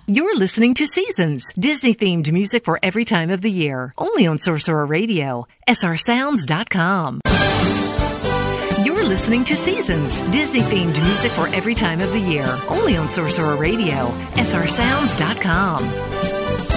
You're listening to Seasons, Disney-themed music for every time of the year. Only on Sorcerer Radio, srsounds.com. You're listening to Seasons, Disney-themed music for every time of the year. Only on Sorcerer Radio, srsounds.com.